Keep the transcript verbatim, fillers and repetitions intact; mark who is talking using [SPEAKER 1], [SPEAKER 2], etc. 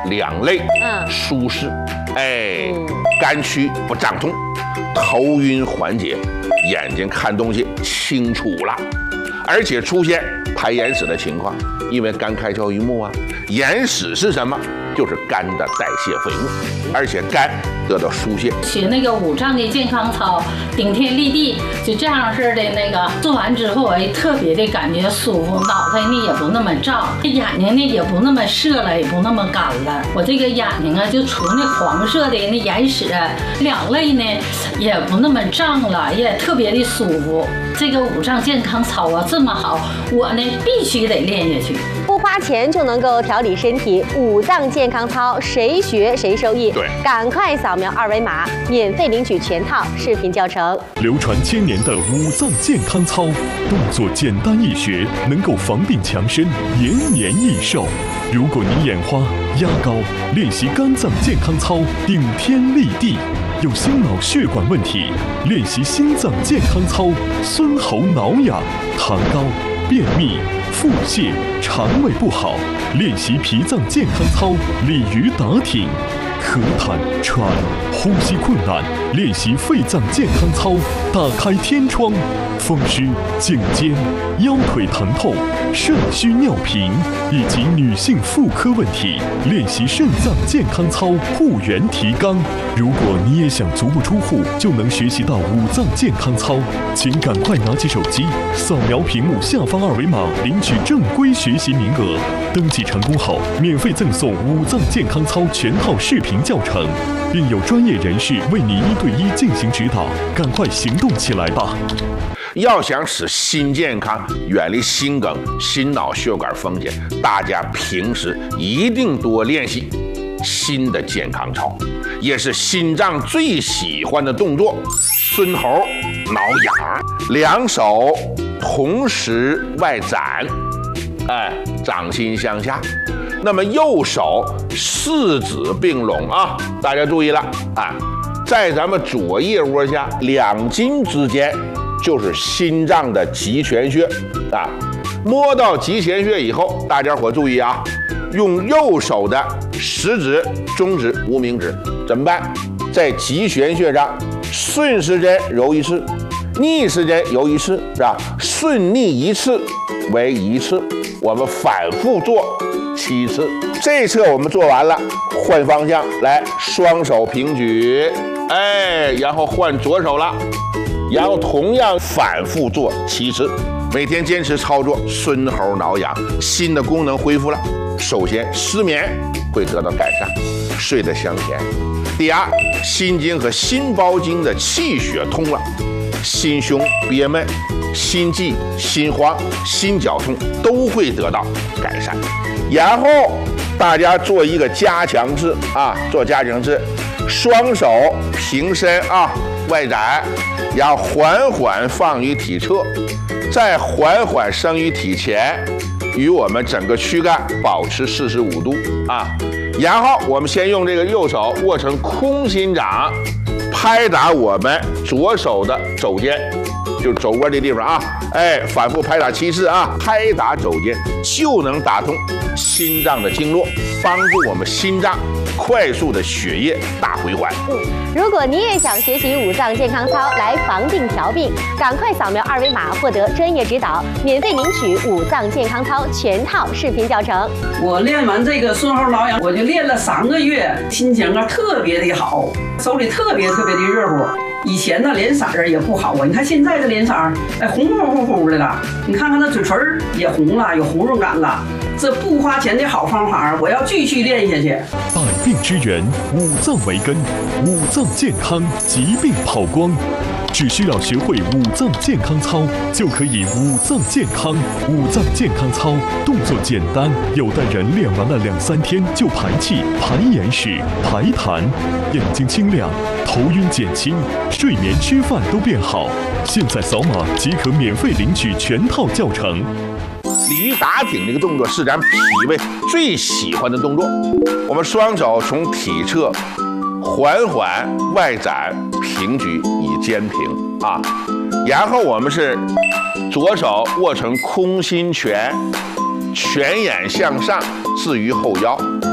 [SPEAKER 1] 两肋，嗯，舒适，哎，嗯、肝区不胀痛，头晕缓解，眼睛看东西清楚了，而且出现排眼屎的情况，因为肝开窍于目啊，眼屎是什么？就是肝的代谢废物，而且肝得到疏泄。
[SPEAKER 2] 学那个五脏的健康操，顶天立地，就这样式的那个做完之后，我也特别的感觉舒服，脑袋呢也不那么胀，眼睛呢也不那么涩了，也不那么干了。我这个眼睛啊，就除那黄色的那眼屎，两肋呢也不那么胀了，也特别的舒服。这个五脏健康操啊这么好，我呢必须得练下去。
[SPEAKER 3] 不花钱就能够调理身体，五脏健康操谁学谁受益。
[SPEAKER 1] 对，
[SPEAKER 3] 赶快扫描二维码，免费领取全套视频教程。
[SPEAKER 4] 流传千年的五脏健康操，动作简单易学，能够防病强身，延年益寿。如果你眼花、压高，练习肝脏健康操，顶天立地。有心脑血管问题，练习心脏健康操，孙喉挠痒、痰高、便秘、腹泻、肠胃不好，练习脾脏健康操，鲤鱼打挺。咳痰、喘、呼吸困难，练习肺脏健康操，打开天窗。风湿、颈肩、腰腿疼痛、肾虚尿频以及女性妇科问题，练习肾脏健康操，护元提肛。如果你也想足不出户就能学习到五脏健康操，请赶快拿起手机，扫描屏幕下方二维码，领取正规学习名额。登记成功后，免费赠送五脏健康操全套视频教程，并有专业人士为你一对一进行指导。赶快行动起来吧！
[SPEAKER 1] 要想使心健康，远离心梗、心脑血管风险，大家平时一定多练习心的健康操，也是心脏最喜欢的动作。孙喉挠痒，两手同时外展，哎，掌心向下。那么右手四指并拢啊，大家注意了啊，在咱们左腋窝下两筋之间。就是心脏的极泉穴啊，摸到极泉穴以后，大家伙注意啊，用右手的食指、中指、无名指怎么办？在极泉穴上顺时针揉一次，逆时针揉一次，是吧？顺逆一次为一次，我们反复做七次。这侧我们做完了，换方向来，双手平举，哎，然后换左手了。然后同样反复做七次，每天坚持操作，孙喉挠痒，心的功能恢复了。首先，失眠会得到改善，睡得香甜。第二，心经和心包经的气血通了，心胸憋闷、心悸、心慌、心绞痛都会得到改善。然后大家做一个加强式啊，做加强式，双手平伸啊，外展。然后缓缓放于体侧，再缓缓升于体前，与我们整个躯干保持四十五度啊。然后我们先用这个右手握成空心掌，拍打我们左手的肘尖，就是肘窝这地方啊，哎，反复拍打七次啊，拍打肘尖就能打通心脏的经络，帮助我们心脏快速的血液大回环。
[SPEAKER 3] 嗯，如果你也想学习五脏健康操来防病调病，赶快扫描二维码获得专业指导，免费领取五脏健康操全套视频教程。
[SPEAKER 5] 我练完这个孙喉挠痒，我就练了三个月，心情啊特别的好，手里特别特别的热乎。以前呢脸色儿也不好啊，你看现在的脸色儿，哎，红乎乎乎的了。你看看那嘴唇也红了，有红润感了。这不花钱的好方法，我要继续练下去。
[SPEAKER 4] 百病之源，五脏为根，五脏健康，疾病跑光。只需要学会五脏健康操，就可以五脏健康。五脏健康操动作简单，有的人练完了两三天就排气、排眼屎、排痰，眼睛清亮，头晕减轻，睡眠吃饭都变好。现在扫码即可免费领取全套教程。
[SPEAKER 1] 鲤鱼打挺这个动作是咱脾胃最喜欢的动作。我们双手从体侧缓缓外展平举以肩平啊，然后我们是左手握成空心拳，拳眼向上置于后腰，